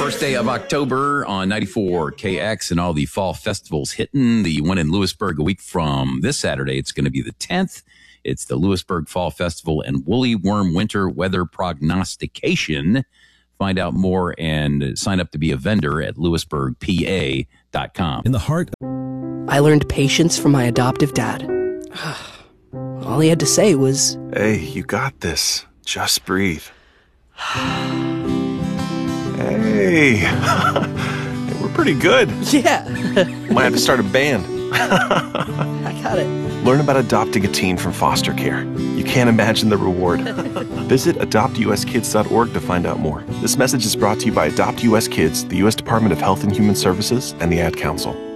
First day of October on 94 KX and all the fall festivals hitting. The one in Lewisburg a week from this Saturday. It's going to be the 10th. It's the Lewisburg Fall Festival and Woolly Worm Winter Weather Prognostication. Find out more and sign up to be a vendor at lewisburgpa.com. In the heart. I learned patience from my adoptive dad. All he had to say was, "Hey, you got this. Just breathe." Hey, we're pretty good. yeah, Might have to start a band. I got it. Learn about adopting a teen from foster care. You can't imagine the reward. Visit adoptuskids.org to find out more. This message is brought to you by Adopt US Kids, the U.S. Department of Health and Human Services, and the Ad Council.